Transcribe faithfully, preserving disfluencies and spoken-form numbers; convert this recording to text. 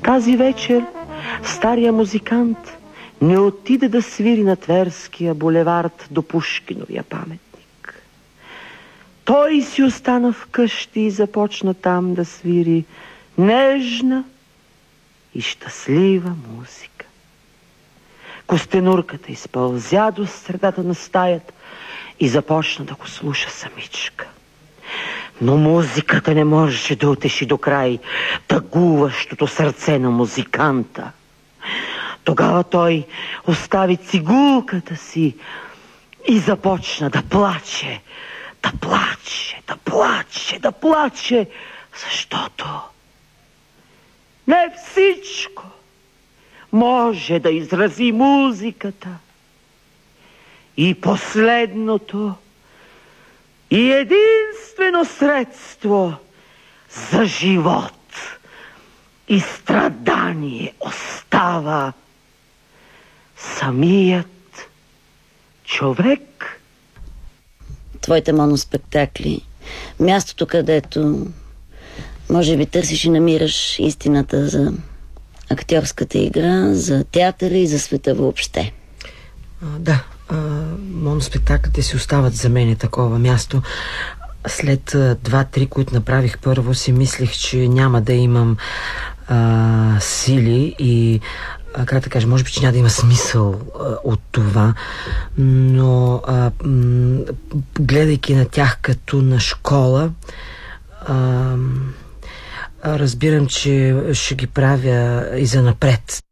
Тази вечер стария музикант не отиде да свири на Тверския булевард до Пушкиновия паметник. Той си остана вкъщи и започна там да свири нежна и щастлива музика. Костенурката изпълзя до средата на стаята и започна да го слуша самичка. Но музиката не можеше да утеши до край тъгуващото сърце на музиканта. Тогава той остави цигулката си и започна да плаче, да плаче, да плаче, да плаче, защото не всичко може да изрази музиката. И последното и единствено средство за живот и страдание остава самият човек. Твоите моноспектакли, мястото, където може би търсиш и намираш истината за актьорската игра, за театъра и за света въобще. А, да, а, моноспектаклите си остават за мен такова място. След два-три, които направих първо, си мислех, че няма да имам а, сили и а, как да кажа, може би, че няма да има смисъл а, от това, но а, м, гледайки на тях като на школа, а, разбирам, че ще ги правя и занапред.